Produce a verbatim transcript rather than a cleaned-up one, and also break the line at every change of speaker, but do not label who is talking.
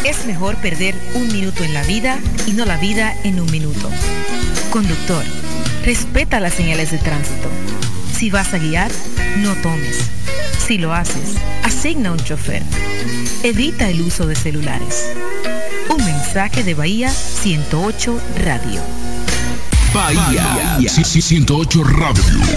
Es mejor perder un minuto en la vida y no la vida en un minuto. Conductor, respeta las señales de tránsito. Si vas a guiar, no tomes. Si lo haces, asigna un chofer. Evita el uso de celulares. Un mensaje de Bahía ciento ocho Radio.
Bahía, Bahía. ciento ocho Radio.